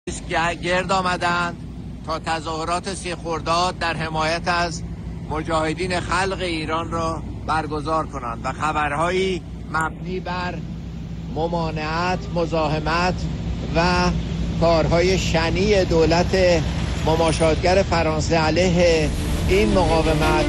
گرد آمدند تا تظاهرات 3 خرداد در حمایت از مجاهدین خلق ایران را برگزار کنند و خبرهایی مبنی بر ممانعت، مزاحمت و کارهای شنیع دولت مماشاتگر فرانسه علیه این مقاومت